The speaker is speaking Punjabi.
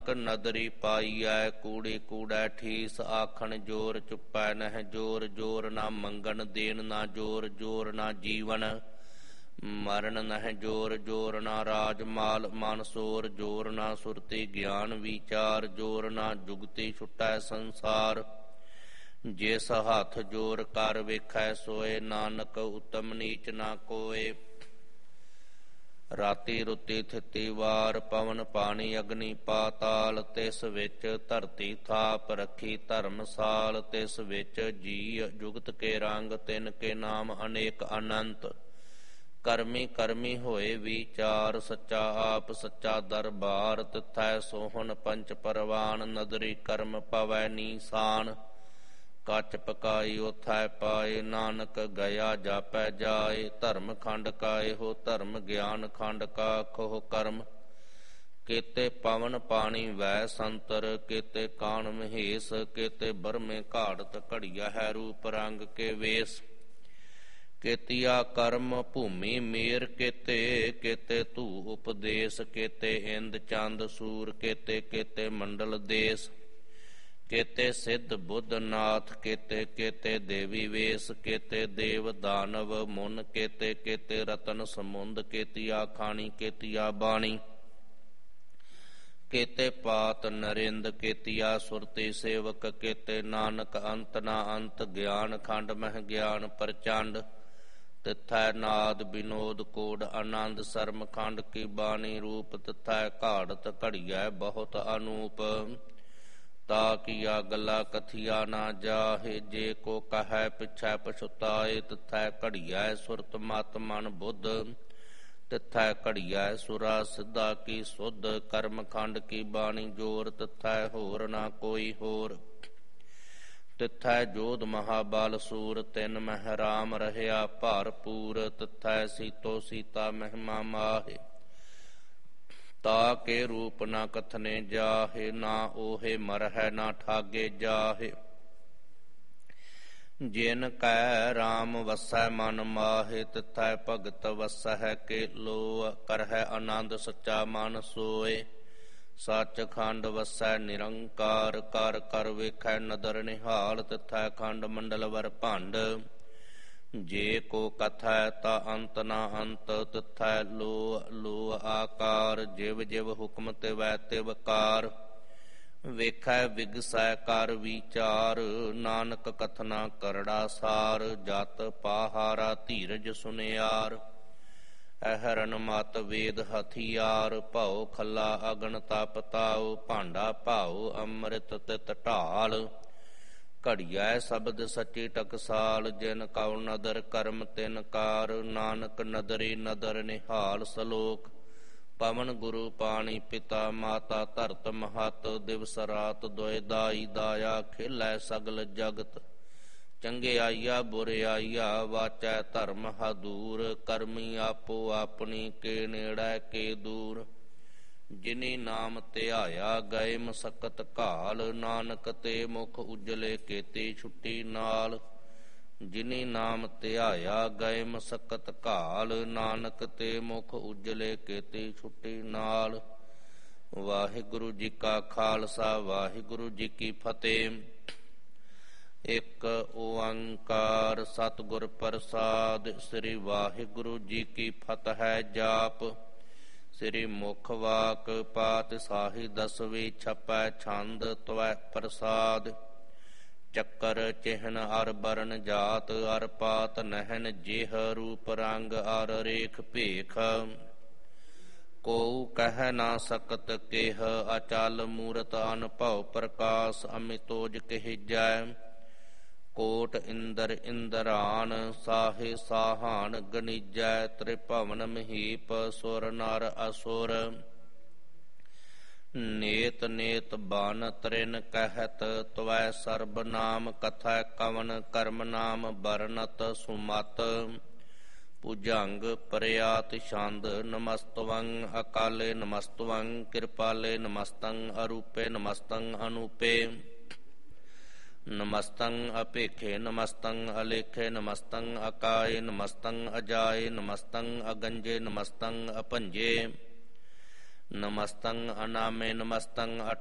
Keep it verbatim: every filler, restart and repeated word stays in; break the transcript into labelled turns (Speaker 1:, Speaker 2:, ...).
Speaker 1: ਨਦਰੀ ਪਾਈਐ ਕੂੜੇ ਕੂੜੈ ਠੀਸ ਆਖਣ ਜੋਰ ਚੁੱਪੈ ਨਹਿ ਜੋਰ ਜੋਰ ਨਾ ਮੰਗਣ ਦੇਣ ਨਾ ਜੋਰ ਜੋਰ ਨਾ ਜੀਵਨ ਮਰਨ ਨਹਿ ਜੋਰ ਜੋਰ ਨਾ ਰਾਜ ਮਾਲ ਮਨ ਸੋਰ ਜੋਰ ਨਾ ਸੁਰਤੀ ਗਿਆਨ ਵਿਚਾਰ ਜੋਰ ਨਾ ਜੁਗਤੀ ਛੁਟੈ ਸੰਸਾਰ ਜਿਸ ਹੱਥ ਜੋਰ ਕਰ ਵੇਖੈ ਸੋਏ ਨਾਨਕ ਉਤਮ ਨੀਚ ਨਾ ਕੋਏ। ਰਾਤੀ ਰੁੱਤੀ ਥਿਤੀ ਵਾਰ ਪਵਨ ਪਾਣੀ ਅਗਨੀ ਪਾਤਾਲ ਤਿਸ ਵਿੱਚ ਧਰਤੀ ਥਾਪ ਰੱਖੀ ਧਰਮਸਾਲ ਤਿਸ ਵਿੱਚ ਜੀ ਜੁਗਤ ਕੇ ਰੰਗ ਤਿਨ ਕੇ ਨਾਮ ਅਨੇਕ ਅਨੰਤ ਕਰਮੀ ਕਰਮੀ ਹੋਏ ਵਿਚਾਰ ਸੱਚਾ ਆਪ ਸੱਚਾ ਦਰਬਾਰ ਤਿਥੈ ਸੋਹਣ ਪੰਚ ਪਰਵਾਨ ਨਦਰੀ ਕਰਮ ਪਵੈ ਨੀਸਾਨ ਕੱਚ ਪਕਾਈ ਉਥੈ ਪਾਏ ਨਾਨਕ ਗਿਆ ਜਾਪੈ ਜਾਏ ਧਰਮ ਖੰਡ ਕਾ ਇਹੋ ਧਰਮ ਗਿਆਨ ਖੰਡ ਕਾ ਖੋਹ ਕਰਮ ਕੇਤੇ ਪਵਨ ਪਾਣੀ ਵੈ ਸੰਤਰ ਕੇਤੇ ਕਾਣ ਮਹੇਸ਼ ਕੇਤੇ ਬਰਮੇ ਘਾੜਤ ਘੜੀਆ ਹੈ ਰੂਪ ਰੰਗ ਕੇ ਵੇਸ ਕੇਤੀਆ ਕਰਮ ਭੂਮੀ ਮੇਰ ਕੇਤੇ ਕੇਤੇ ਧੂ ਉਪਦੇਸ਼ ਕੇਤੇ ਇੰਦ ਚੰਦ ਸੂਰ ਕੇਤੇ ਕੇਤੇ ਮੰਡਲ ਦੇਸ ਕੇਤੇ ਸਿੱਧ ਬੁੱਧ ਨਾਥ ਕੇਤੇ ਕੇਤੇ ਦੇਵੀ ਵੇਸ ਕੇਤੇ ਦੇਵ ਦਾਨਵ ਮੁਨ ਕੇਤੇ ਕੇਤੇ ਰਤਨ ਸਮੁੰਦ ਕੇਤੀਆ ਖਾਣੀ ਕੇਤੀਆ ਬਾਣੀ ਕੇਤੇ ਪਾਤ ਨਰਿੰਦ ਕੇਤੀਆ ਸੁਰਤੀ ਸੇਵਕ ਕੇਤੇ ਨਾਨਕ ਅੰਤ ਨਾ ਅੰਤ ਗਿਆਨ ਖੰਡ ਮਹਿ ਗਿਆਨ ਪ੍ਰਚੰਡ ਤਿਥੈ ਨਾਦ ਬਿਨੋਦ ਕੋਡ ਆਨੰਦ ਸਰਮ ਖੰਡ ਕੀ ਬਾਣੀ ਰੂਪ ਤਿਥੈ ਘਾੜਤ ਘੜੀਐ ਬਹੁਤ ਅਨੂਪ ਤਾ ਕੀਆ ਗੱਲਾ ਕਥੀਆ ਨਾ ਜਾਹੇ ਜੇ ਕੋ ਕਹੈ ਪਿਛੈ ਪਛੁਤਾਏ ਤਿਥੈ ਘੜੀਐ ਸੁਰਤ ਮਤ ਮਨ ਬੁੱਧ ਤਿਥੈ ਘੜੀਐ ਸੁਰਾ ਸਿੱਧਾ ਕੀ ਸੁਧ ਕਰਮ ਖੰਡ ਕੀ ਬਾਣੀ ਜੋਰ ਤਿਥੈ ਹੋਰ ਨਾ ਕੋਈ ਹੋਰ ਤਿਥੈ ਜੋਧ ਮਹਾਬਲ ਸੂਰ ਤਿੰਨ ਮਹਿ ਰਾਮ ਰਹਿਆ ਭਰਪੂਰ ਤਿਥੈ ਸੀਤੋ ਸੀਤਾ ਮਹਿਮਾ ਮਾਹੇ ਤਾ ਕੇ ਰੂਪ ਨਾ ਕਥਨੇ ਜਾਹੇ ਨਾ ਓਹੇ ਮਰਹਿ ਨਾ ਠਾਗੇ ਜਾਹੇ ਜਿਨ ਕੈ ਰਾਮ ਵਸੈ ਮਨ ਮਾਹੇ ਤਿਥੈ ਭਗਤ ਵਸੈ ਕੇ ਲੋ ਕਰਹਿ ਆਨੰਦ ਸੱਚਾ ਮਨ ਸੋਏ ਸੱਚ ਖੰਡ ਵਸੈ ਨਿਰੰਕਾਰ ਕਰ ਕਰ ਵੇਖੈ ਨਦਰ ਨਿਹਾਲ ਤਿਥੈ ਖੰਡ ਮੰਡਲ ਵਰ ਭੰਡ ਜੇ ਕੋ ਕਥੈ ਤਾ ਅੰਤ ਨਾ ਅੰਤ ਤਿਥੈ ਲੋ ਲੋ ਆਕਾਰ ਜਿਵ ਜਿਵ ਹੁਕਮ ਤਿਵੈ ਤਿਵ ਕਾਰ ਵੇਖੈ ਵਿਗਸੈ ਕਰ ਵਿਚਾਰ ਨਾਨਕ ਕਥਨਾ ਕਰੜਾ ਸਾਰ ਜਤ ਪਾਹਾਰਾ ਧੀਰਜ ਸੁਨਿਆਰ ਅਹਰਨ ਮਤ ਵੇਦ ਹਥਿਆਰ ਭਉ ਖੱਲਾ ਅਗਨ ਤਪ ਤਾਉ ਭਾਂਡਾ ਭਾਉ ਅੰਮ੍ਰਿਤ ਤਿਤ ਢਾਲ ਘੜੀਐ ਸ਼ਬਦ ਸੱਚੀ ਟਕਸਾਲ ਜਿਨ ਕਉ ਨਦਰ ਕਰਮ ਤਿਨ ਕਾਰ ਨਾਨਕ ਨਦਰੀ ਨਦਰ ਨਿਹਾਲ ਸਲੋਕ ਪਵਨ ਗੁਰੂ ਪਾਣੀ ਪਿਤਾ ਮਾਤਾ ਧਰਤ ਮਹਤ ਦਿਵਸ ਰਾਤ ਦੁਇ ਦਾਈ ਦਾਇਆ ਖੇਲੈ ਸਗਲ ਜਗਤ ਚੰਗਿਆਈਆ ਬੁਰਿਆਈਆ ਵਾਚੈ ਧਰਮ ਹਦੂਰ ਕਰਮੀ ਆਪੋ ਆਪਣੀ ਕੇ ਨੇੜੈ ਕੇ ਦੂਰ ਜਿਨੀ ਨਾਮ ਧਿਆਇਆ ਗਏ ਮਸਕਤ ਘਾਲ ਨਾਨਕ ਤੇ ਮੁਖ ਉਜਲੇ ਕੇਤੀ ਛੁੱਟੀ ਨਾਲ ਜਿਨੀ ਨਾਮ ਧਿਆਇਆ ਗਏ ਮਸਕਤ ਘਾਲ ਨਾਨਕ ਤੇ ਮੁਖ ਉਜਲੇ ਕੇਤੀ ਛੁੱਟੀ ਨਾਲ। ਵਾਹਿਗੁਰੂ ਜੀ ਕਾ ਖਾਲਸਾ ਵਾਹਿਗੁਰੂ ਜੀ ਕੀ ਫਤਿਹ। ਇੱਕ ਓੰਕਾਰ ਸਤਿਗੁਰ ਪ੍ਰਸਾਦਿ ਸ੍ਰੀ ਵਾਹਿਗੁਰੂ ਜੀ ਕੀ ਫਤਿਹ ਜਾਪ। ਸ੍ਰੀ ਮੁਖ ਵਾਕ ਪਾਤਿਸਾਹੀ ਦਸਵੀ ਛਪੈ ਛੰਦ ਤਵੈ ਪ੍ਰਸਾਦ। ਚੱਕਰ ਚਿਹਨ ਅਰ ਬਰਨ ਜਾਤ ਅਰ ਪਾਤ ਨਹਿਨ ਜਿਹ ਰੂਪ ਰੰਗ ਅਰ ਰੇਖ ਭੇਖ। ਕੋ ਕਹਿ ਨਾ ਸਕਤ ਕਿਹ ਅਚਲ ਮੂਰਤ ਅਨਭਉ ਪ੍ਰਕਾਸ਼ ਅਮਿਤੋਜ ਕਹਿਜੈ। ਕੋਟ ਇੰਦਰ ਇੰਦਰਾਨ ਸਾਹੇ ਸਾਹਾਨ ਗਣੀਜੈ ਤ੍ਰਿਭਵਨ ਮਹੀਪ ਸੁਰ ਨਰ ਅਸੁਰ। ਨੇਤ ਨੇਤ ਬਨ ਤ੍ਰਿਨ ਕਹਿਤ ਤਵੈ ਸਰਬ ਨਾਮ ਕਥੈ ਕਵਨ ਕਰਮ ਨਾਮ ਬਰਨਤ ਸੁਮਤ। ਭੁਜੰਗ ਪ੍ਰਿਆਤਿ ਛੰਦ ਨਮਸਤਵੰ ਅਕਾਲੇ ਨਮਸਤਵੰ ਕਿਰਪਾਲੇ ਨਮਸਤੰ ਅਰੂਪੇ ਨਮਸਤੰ ਅਨੂਪੇ। ਨਮਸਤੰ ਅਪੇਖੇ ਨਮਸਤੰ ਅਲੇਖੇ ਨਮਸਤੰ ਅਕਾਏ ਨਮਸਤੰ ਅਜਾਏ ਨਮਸਤੰ ਅਗੰਜੇ ਨਮਸਤੰ ਅਪੰਜੇ। ਨਮਸਤੰ ਅਨਾਮੇ ਨਮਸਤੰ